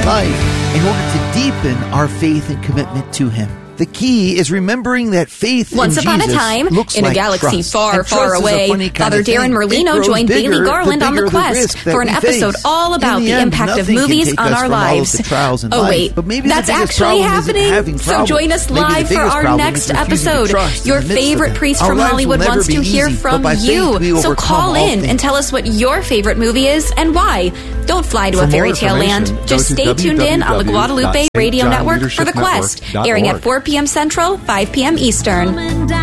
life in order to deepen our faith and commitment to Him. The key is remembering that faith Once in upon Jesus a time, looks in like a galaxy trust. far, And far trust is a away, funny kind Father of thing. Darren It Merlino grows joined bigger, Bailey Garland the on the bigger quest risk that for an we episode face. all about In the end, impact of nothing can movies take on us our from all of lives. the trials in Oh life. wait, But maybe that's the biggest actually problem isn't having happening. So problems. join us Maybe the live for biggest our problem next is refusing to episode. trust Your in the midst of favorite it. priest Our from lives will Hollywood never wants be to hear easy, from but by faith we you. So overcome call all in things. and tell us what your favorite movie is and why. Don't fly to For a more fairy tale land. information, Just go to stay tuned in on the Guadalupe Radio Network for The Quest, www.stjohnleadershipnetwork.org. airing at 4 p.m. Central, 5 p.m. Eastern.